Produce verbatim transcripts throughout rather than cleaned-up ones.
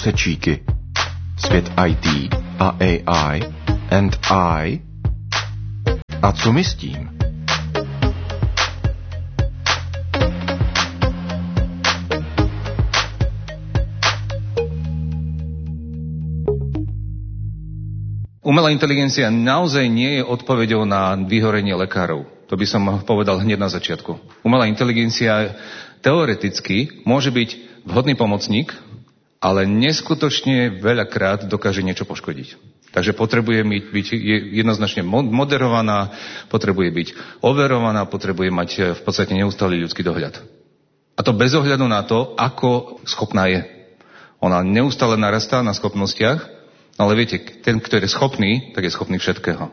křečíky. Svět í té a á í and I. A co my s tím? Umelá inteligencia naozaj nie je odpoveďou na vyhorenie lekárov. To by som povedal hneď na začiatku. Umelá inteligencia teoreticky môže byť vhodný pomocník, ale neskutočne veľakrát dokáže niečo poškodiť. Takže potrebuje byť jednoznačne moderovaná, potrebuje byť overovaná, potrebuje mať v podstate neustály ľudský dohľad. A to bez ohľadu na to, ako schopná je. Ona neustále narastá na schopnostiach, ale viete, ten, kto je schopný, tak je schopný všetkého.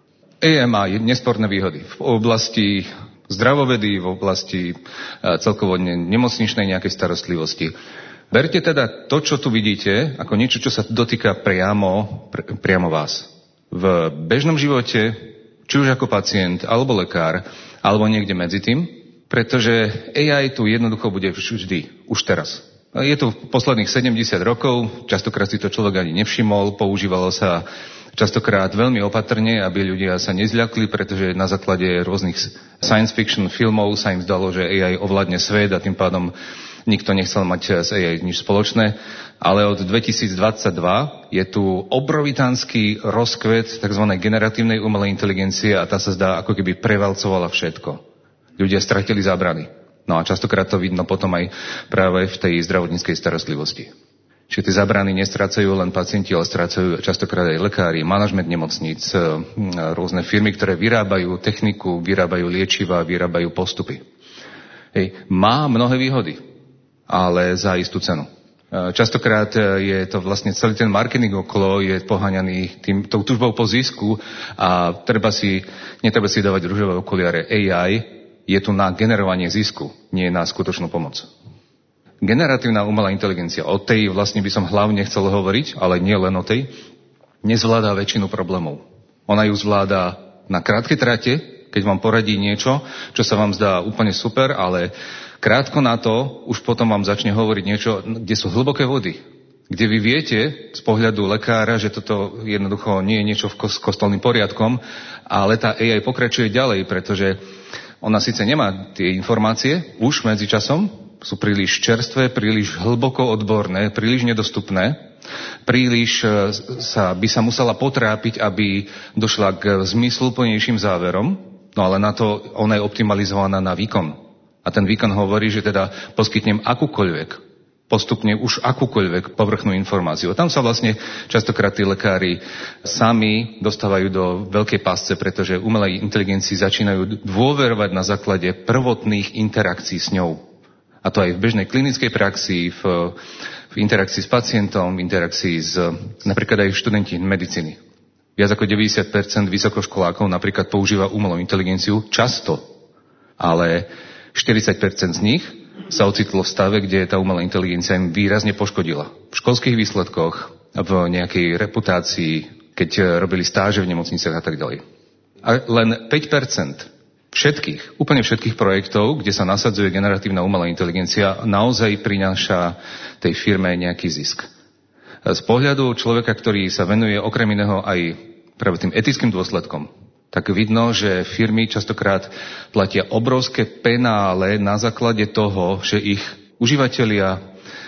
á í má nesporné výhody v oblasti zdravovedy, v oblasti celkovo nemocničnej nejakej starostlivosti. Berte teda to, čo tu vidíte, ako niečo, čo sa dotýka priamo, pr- priamo vás. V bežnom živote, či už ako pacient, alebo lekár, alebo niekde medzi tým, pretože á í tu jednoducho bude vždy, už teraz. Je tu posledných sedemdesiat rokov, častokrát si to človek ani nevšimol, používalo sa častokrát veľmi opatrne, aby ľudia sa nezľakli, pretože na základe rôznych science fiction filmov sa im zdalo, že á í ovládne svet a tým pádom nikto nechcel mať s á í nič spoločné. Ale od dvetisícdvadsaťdva je tu obrovitánsky rozkvet tzv. Generatívnej umelej inteligencie a tá sa zdá, ako keby prevalcovala všetko. Ľudia stratili zábrany. No a častokrát to vidno potom aj práve v tej zdravotníckej starostlivosti. Čiže tie zábrany nestrácajú len pacienti, ale strácajú častokrát aj lekári, manažment nemocníc, rôzne firmy, ktoré vyrábajú techniku, vyrábajú liečiva, vyrábajú postupy. Hej. Má mnohé výhody, ale za istú cenu. Častokrát je to vlastne celý ten marketing okolo je poháňaný tým, tou tužbou po zisku a treba si, netreba si dávať ružové okuliare. á í je tu na generovanie zisku, nie na skutočnú pomoc. Generatívna umelá inteligencia, o tej vlastne by som hlavne chcel hovoriť, ale nie len o tej, nezvláda väčšinu problémov. Ona ju zvláda na krátke trate, keď vám poradí niečo, čo sa vám zdá úplne super, ale krátko na to už potom vám začne hovoriť niečo, kde sú hlboké vody. Kde vy viete z pohľadu lekára, že toto jednoducho nie je niečo v kostolným poriadkom, ale tá á í pokračuje ďalej, pretože ona síce nemá tie informácie, už medzi časom sú príliš čerstvé, príliš hlboko odborné, príliš nedostupné, príliš sa, by sa musela potrápiť, aby došla k zmysluplnejším záverom, no ale na to ona je optimalizovaná na výkon. A ten výkon hovorí, že teda poskytnem akúkoľvek, postupne už akúkoľvek povrchnú informáciu. Tam sa vlastne častokrát tí lekári sami dostávajú do veľkej pásce, pretože umelej inteligencii začínajú dôverovať na základe prvotných interakcií s ňou. A to aj v bežnej klinickej praxi, v, v interakcii s pacientom, v interakcii s napríklad aj študenti medicíny. Viac ako deväťdesiat percent vysokoškolákov napríklad používa umelú inteligenciu často, ale štyridsať percent z nich sa ocitlo v stave, kde tá umelá inteligencia im výrazne poškodila. V školských výsledkoch, v nejakej reputácii, keď robili stáže v nemocniciach a tak ďalej. A len päť percent všetkých, úplne všetkých projektov, kde sa nasadzuje generatívna umelá inteligencia, naozaj prináša tej firme nejaký zisk. Z pohľadu človeka, ktorý sa venuje okrem iného aj práve tým etickým dôsledkom, tak vidno, že firmy častokrát platia obrovské penále na základe toho, že ich užívateľia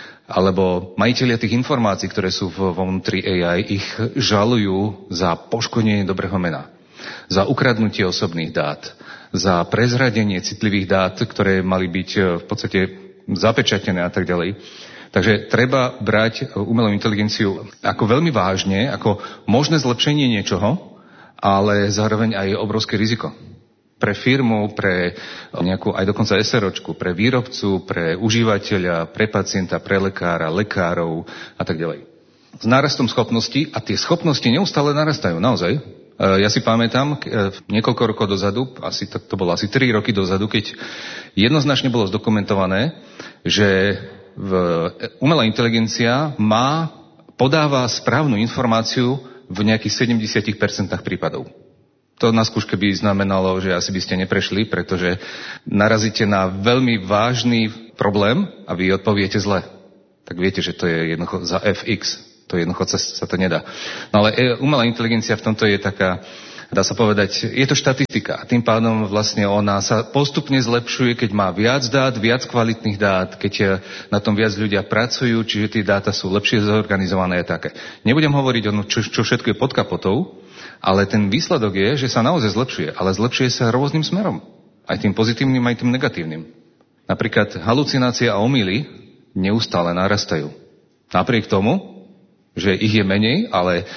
alebo majitelia tých informácií, ktoré sú vo vnútri á í, ich žalujú za poškodenie dobrého mena, za ukradnutie osobných dát, za prezradenie citlivých dát, ktoré mali byť v podstate zapečatené a tak ďalej. Takže treba brať umelú inteligenciu ako veľmi vážne, ako možné zlepšenie niečoho, ale zároveň aj obrovské riziko. Pre firmu, pre nejakú aj dokonca SROčku, pre výrobcu, pre užívateľa, pre pacienta, pre lekára, lekárov a tak ďalej. S nárastom schopností, a tie schopnosti neustále narastajú, naozaj. Ja si pamätám, niekoľko rokov dozadu, asi to, to bolo asi tri roky dozadu, keď jednoznačne bolo zdokumentované, že v, umelá inteligencia má, podáva správnu informáciu v nejakých sedemdesiat percent prípadov. To na skúške by znamenalo, že asi by ste neprešli, pretože narazíte na veľmi vážny problém a vy odpoviete zle. tak viete, že to je jednoducho za ef iks. To jednoducho sa to nedá. No ale umelá inteligencia v tomto je taká, dá sa povedať, je to štatistika. Tým pádom vlastne ona sa postupne zlepšuje, keď má viac dát, viac kvalitných dát, keď na tom viac ľudia pracujú, čiže tie dáta sú lepšie zorganizované a také. Nebudem hovoriť o čo, čo všetko je pod kapotou, ale ten výsledok je, že sa naozaj zlepšuje, ale zlepšuje sa rôznym smerom. Aj tým pozitívnym, aj tým negatívnym. Napríklad halucinácie a omyly neustále narastajú. Napriek tomu, že ich je menej, ale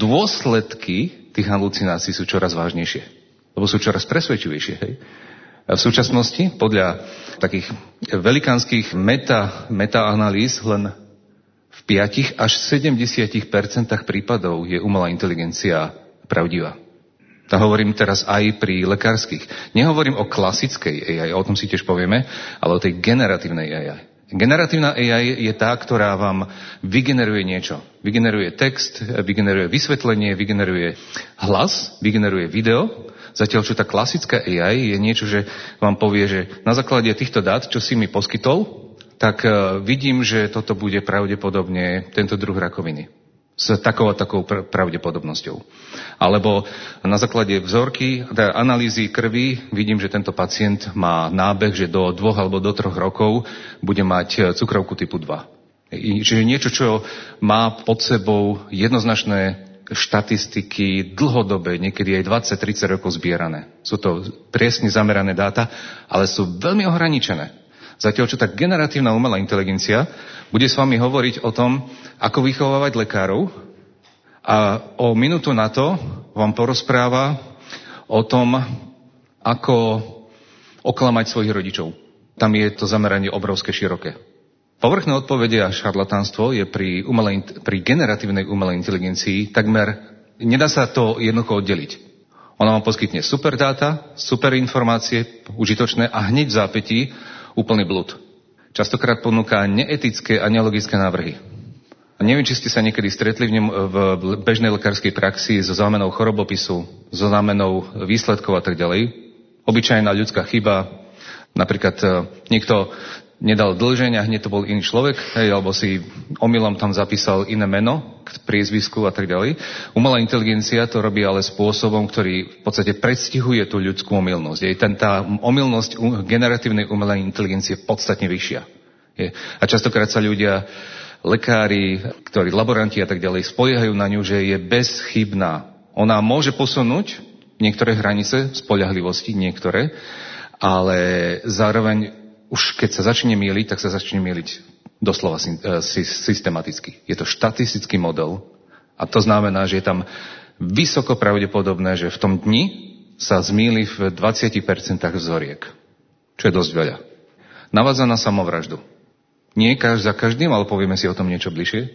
dôsledky tých halucinácií sú čoraz vážnejšie. Lebo sú čoraz presvedčivejšie. Hej? A v súčasnosti, podľa takých velikánskych meta, meta-analýz, len v piatich až sedemdesiatich percentách prípadov je umelá inteligencia pravdivá. To hovorím teraz aj pri lekárskych. Nehovorím o klasickej á í, o tom si tiež povieme, ale o tej generatívnej á í. Generatívna á í je tá, ktorá vám vygeneruje niečo. Vygeneruje text, vygeneruje vysvetlenie, vygeneruje hlas, vygeneruje video. Zatiaľ, čo tá klasická á í je niečo, že vám povie, že na základe týchto dát, čo si mi poskytol, tak vidím, že toto bude pravdepodobne tento druh rakoviny. S takou a takou pravdepodobnosťou. Alebo na základe vzorky, teda analýzy krvi, vidím, že tento pacient má nábeh, že do dvoch alebo do troch rokov bude mať cukrovku typu dva. Čiže niečo, čo má pod sebou jednoznačné štatistiky dlhodobé, niekedy aj dvadsať tridsať rokov zbierané. Sú to presne zamerané dáta, ale sú veľmi ohraničené. Zatiaľ, čo tá generatívna umelá inteligencia bude s vami hovoriť o tom, ako vychovávať lekárov a o minútu na to vám porozpráva o tom, ako oklamať svojich rodičov. Tam je to zameranie obrovské, široké. Povrchné odpovede a šarlatánstvo je pri, umelej, pri generatívnej umelej inteligencii takmer, nedá sa to jednoducho oddeliť. Ona vám poskytne super dáta, super informácie, užitočné a hneď v zápätí úplný blud. Častokrát ponúka neetické a nelogické návrhy. A neviem, či ste sa niekedy stretli v, ňom, v bežnej lekárskej praxi so zámenou chorobopisu, so zámenou výsledkov a tak ďalej. Obyčajná ľudská chyba, napríklad niekto nedal dĺžeň a hneď to bol iný človek, hej, alebo si omylom tam zapísal iné meno k priezvisku a tak ďalej. Umelá inteligencia to robí ale spôsobom, ktorý v podstate predstihuje tú ľudskú omylnosť. Je ten, tá omylnosť generatívnej umelej inteligencie je podstatne vyššia. Je. A častokrát sa ľudia, lekári, ktorí laboranti a tak ďalej, spoliehajú na ňu, že je bezchybná. Ona môže posunúť niektoré hranice spoľahlivosti, niektoré, ale zároveň už keď sa začne myliť, tak sa začne myliť doslova systematicky. Je to štatistický model a to znamená, že je tam vysoko pravdepodobné, že v tom dni sa zmýli v dvadsať percent vzoriek, čo je dosť veľa. Navádza na samovraždu. Nie za každým, ale povieme si o tom niečo bližšie.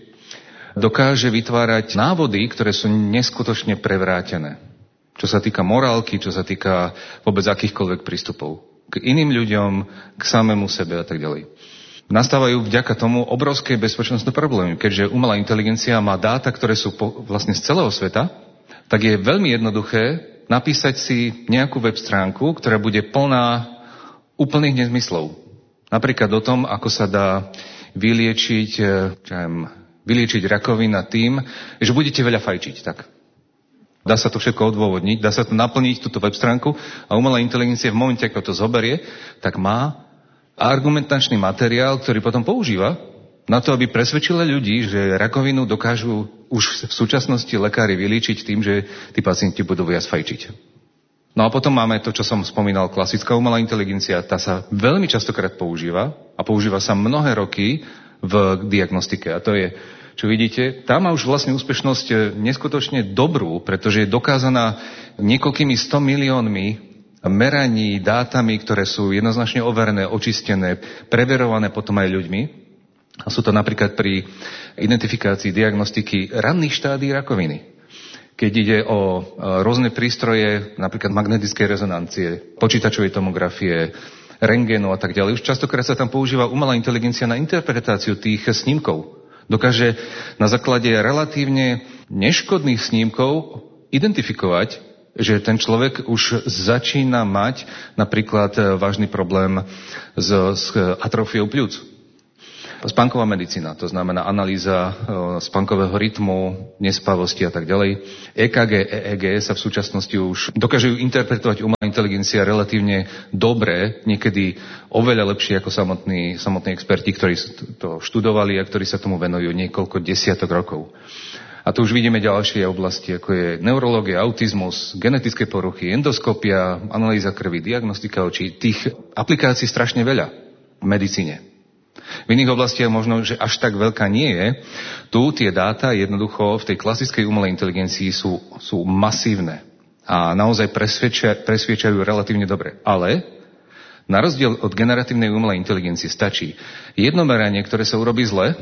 Dokáže vytvárať návody, ktoré sú neskutočne prevrátené. Čo sa týka morálky, čo sa týka vôbec akýchkoľvek prístupov k iným ľuďom, k samému sebe a tak ďalej. Nastávajú vďaka tomu obrovské bezpečnostné problémy. Keďže umelá inteligencia má dáta, ktoré sú po, vlastne z celého sveta, tak je veľmi jednoduché napísať si nejakú web stránku, ktorá bude plná úplných nezmyslov. Napríklad o tom, ako sa dá vyliečiť, čo viem, vyliečiť rakovina tým, že budete veľa fajčiť. Tak. Dá sa to všetko odôvodniť, dá sa to naplniť, túto web stránku a umelá inteligencia v momente, ako to zoberie, tak má argumentačný materiál, ktorý potom používa na to, aby presvedčila ľudí, že rakovinu dokážu už v súčasnosti lekári vyliečiť tým, že tí pacienti budú viac fajčiť. No a potom máme to, čo som spomínal, klasická umelá inteligencia, tá sa veľmi častokrát používa a používa sa mnohé roky v diagnostike a to je, čo vidíte, tá má už vlastne úspešnosť neskutočne dobrú, pretože je dokázaná niekoľkými sto miliónmi meraní, dátami, ktoré sú jednoznačne overené, očistené, preverované potom aj ľuďmi. A sú to napríklad pri identifikácii diagnostiky ranných štádí rakoviny. Keď ide o rôzne prístroje, napríklad magnetickej rezonancie, počítačovej tomografie, rentgenu a tak ďalej, už častokrát sa tam používa umelá inteligencia na interpretáciu tých snímkov. Dokáže na základe relatívne neškodných snímkov identifikovať, že ten človek už začína mať napríklad vážny problém s, s atrofiou pľúc. Spánková medicína, to znamená analýza spánkového rytmu, nespavosti a tak ďalej. é ká gé, é é gé sa v súčasnosti už dokážu interpretovať umelá inteligencia relatívne dobre, niekedy oveľa lepšie ako samotní, samotní experti, ktorí to študovali a ktorí sa tomu venujú niekoľko desiatok rokov. A tu už vidíme ďalšie oblasti, ako je neurológia, autizmus, genetické poruchy, endoskopia, analýza krvi, diagnostika očí. Tých aplikácií strašne veľa v medicíne. V iných oblastiach možno, že až tak veľká nie je. Tu tie dáta jednoducho v tej klasickej umelej inteligencii sú, sú masívne a naozaj presvedčia, presvedčajú relatívne dobre. Ale na rozdiel od generatívnej umelej inteligencie stačí jedno meranie, ktoré sa urobí zle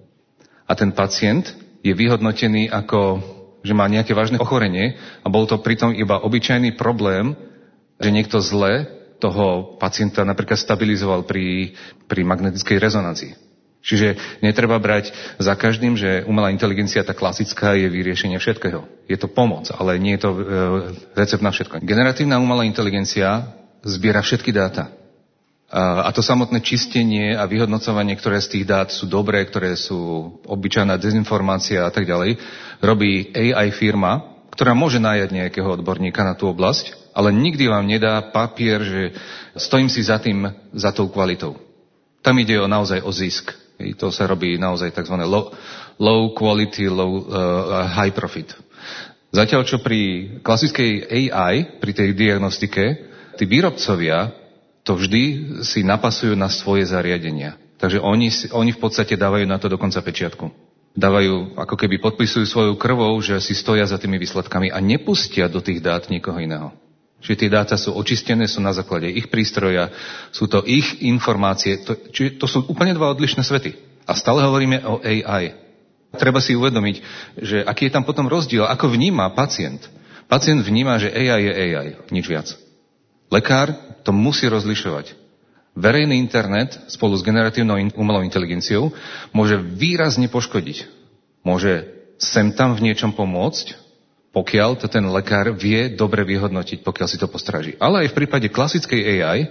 a ten pacient je vyhodnotený ako, že má nejaké vážne ochorenie a bol to pritom iba obyčajný problém, že niekto zle toho pacienta napríklad stabilizoval pri, pri magnetickej rezonancii. Čiže netreba brať za každým, že umelá inteligencia, tá klasická, je vyriešenie všetkého. Je to pomoc, ale nie je to e, recept na všetko. Generatívna umelá inteligencia zbiera všetky dáta. A to samotné čistenie a vyhodnocovanie, ktoré z tých dát sú dobré, ktoré sú obyčajná dezinformácia a tak ďalej, robí á í firma, ktorá môže nájať nejakého odborníka na tú oblasť, ale nikdy vám nedá papier, že stojím si za tým, za tou kvalitou. Tam ide o naozaj o zisk. I to sa robí naozaj tzv. low, low quality, low, uh, high profit. Zatiaľ, čo pri klasickej á í, pri tej diagnostike, tí výrobcovia to vždy si napasujú na svoje zariadenia. Takže oni, oni v podstate dávajú na to dokonca pečiatku. Dávajú, ako keby podpisujú svojou krvou, že si stoja za tými výsledkami a nepustia do tých dát nikoho iného. Čiže tie dáta sú očistené, sú na základe ich prístroja, sú to ich informácie. To, čiže to sú úplne dva odlišné svety. A stále hovoríme o á í. Treba si uvedomiť, že aký je tam potom rozdiel, ako vníma pacient. Pacient vníma, že á í je á í, nič viac. Lekár to musí rozlišovať. Verejný internet spolu s generatívnou umelou inteligenciou môže výrazne poškodiť. Môže sem tam v niečom pomôcť, pokiaľ to ten lekár vie dobre vyhodnotiť, pokiaľ si to postráži. Ale aj v prípade klasickej á í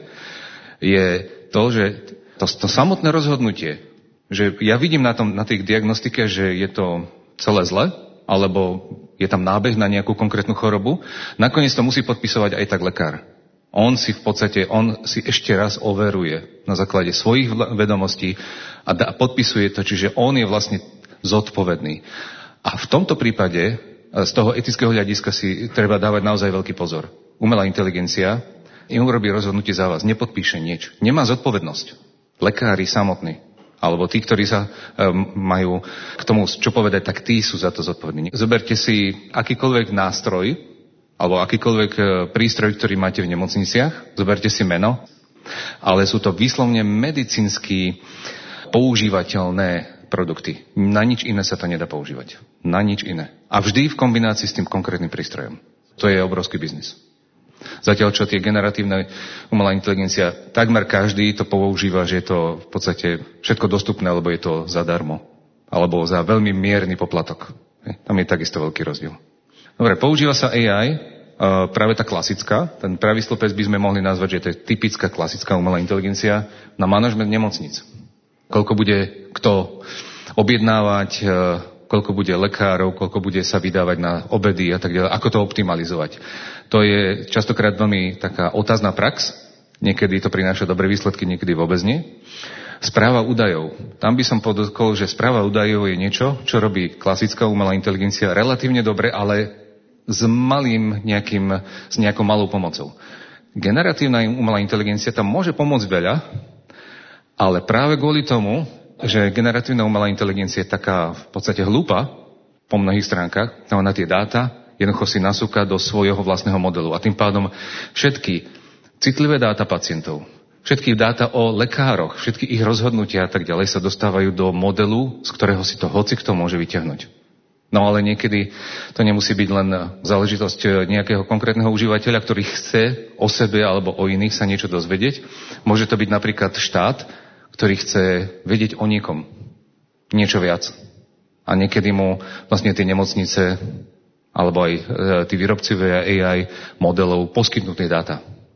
je to, že to, to samotné rozhodnutie, že ja vidím na, tom, na tých diagnostike, že je to celé zle, alebo je tam nábeh na nejakú konkrétnu chorobu, nakoniec to musí podpisovať aj tak lekár. On si v podstate, on si ešte raz overuje na základe svojich vedomostí a da, podpisuje to, čiže on je vlastne zodpovedný. A v tomto prípade, z toho etického hľadiska si treba dávať naozaj veľký pozor. Umelá inteligencia im urobí rozhodnutie za vás, nepodpíše nič. Nemá zodpovednosť. Lekári samotní, alebo tí, ktorí sa um, majú k tomu, čo povedať, tak tí sú za to zodpovední. Zoberte si akýkoľvek nástroj, alebo akýkoľvek prístroj, ktorý máte v nemocniciach, zoberte si meno, ale sú to výslovne medicínsky používateľné produkty. Na nič iné sa to nedá používať. Na nič iné. A vždy v kombinácii s tým konkrétnym prístrojom. To je obrovský biznis. Zatiaľ, čo tie generatívne umelá inteligencia, takmer každý to používa, že je to v podstate všetko dostupné, lebo je to zadarmo. Alebo za veľmi mierny poplatok. Tam je takisto veľký rozdiel. Dobre, používa sa á í, práve tá klasická, ten pravý stĺpec by sme mohli nazvať, že to je typická klasická umelá inteligencia na manažment nemocnic. Koľko bude kto objednávať, koľko bude lekárov, koľko bude sa vydávať na obedy a tak ďalej, ako to optimalizovať. To je častokrát veľmi taká otázna prax, niekedy to prináša dobré výsledky, niekedy vôbec nie. Správa údajov. Tam by som podotkol, že správa údajov je niečo, čo robí klasická umelá inteligencia relatívne dobre, ale s malým nejakým, s nejakou malou pomocou. Generatívna umelá inteligencia tam môže pomôcť veľa, ale práve kvôli tomu, že generatívna umelá inteligencia je taká v podstate hlúpa po mnohých stránkach, tam na tie dáta jednoducho si nasúka do svojho vlastného modelu. A tým pádom všetky citlivé dáta pacientov, všetky dáta o lekároch, všetky ich rozhodnutia a tak ďalej sa dostávajú do modelu, z ktorého si to hocikto môže vyťahnuť. No ale niekedy to nemusí byť len záležitosť nejakého konkrétneho užívateľa, ktorý chce o sebe alebo o iných sa niečo dozvedieť. Môže to byť napríklad štát, ktorý chce vedieť o niekom niečo viac. A niekedy mu vlastne tie nemocnice alebo aj tí výrobcovia á í modelov poskytnú tie dáta.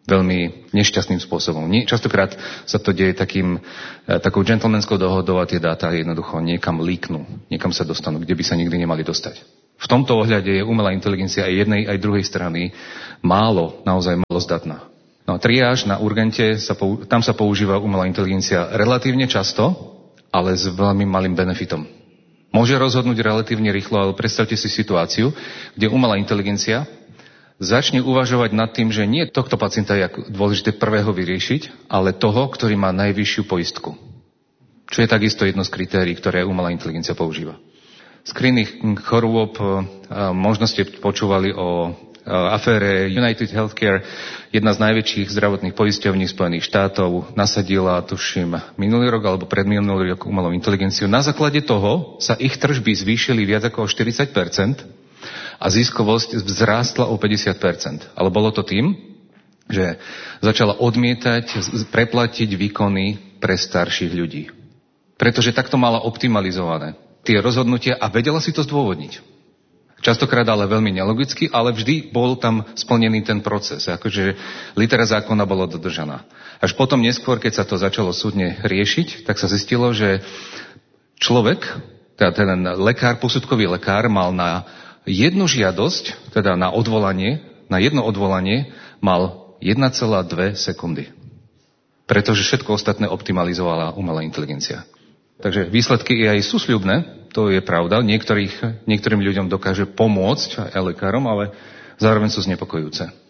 veľmi nešťastným spôsobom. Nie, častokrát sa to deje takým, takou gentlemanskou dohodou a tie dáta jednoducho niekam líknú, niekam sa dostanú, kde by sa nikdy nemali dostať. V tomto ohľade je umelá inteligencia aj jednej, aj druhej strany málo, naozaj málo zdatná. No a triáž na urgente, sa, tam sa používa umelá inteligencia relatívne často, ale s veľmi malým benefitom. Môže rozhodnúť relatívne rýchlo, ale predstavte si situáciu, kde umelá inteligencia začne uvažovať nad tým, že nie tohto pacienta je dôležité prvého vyriešiť, ale toho, ktorý má najvyššiu poistku. Čo je takisto jedno z kritérií, ktoré umelá inteligencia používa. Screening chorôb, možno ste počúvali o afére United Healthcare, jedna z najväčších zdravotných poisťovní Spojených štátov, nasadila, tuším, minulý rok alebo predminulý rok umelú inteligenciu. Na základe toho sa ich tržby zvýšili viac ako o štyridsať percent a ziskovosť vzrástla o päťdesiat percent. Ale bolo to tým, že začala odmietať preplatiť výkony pre starších ľudí. Pretože takto mala optimalizované tie rozhodnutia a vedela si to zdôvodniť. Častokrát ale veľmi nelogicky, ale vždy bol tam splnený ten proces. Akože litera zákona bola dodržaná. Až potom neskôr, keď sa to začalo súdne riešiť, tak sa zistilo, že človek, teda ten lekár, posudkový lekár, mal na jednu žiadosť, teda na odvolanie, na jedno odvolanie, mal jeden celá dva sekundy. Pretože všetko ostatné optimalizovala umelá inteligencia. Takže výsledky aj sú sľubné, to je pravda. Niektorých, niektorým ľuďom dokáže pomôcť aj lekárom, ale zároveň sú znepokojujúce.